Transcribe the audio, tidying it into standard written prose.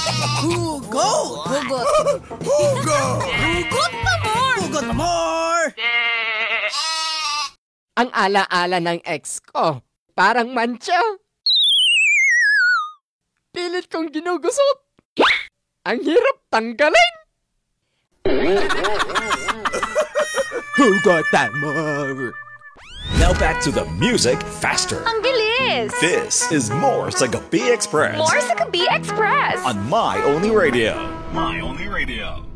Hugot! Hugot. Hugot! Hugot pa more! Hugot na more! Ang ala-ala ng ex ko, parang mancha. Pilit kong ginugusot. Ang hirap tanggalin. Hugot na more! Now back to the music faster. Ang bilis! This is More sa Gabi Express More sa Gabi Express! on My Only Radio. My Only Radio.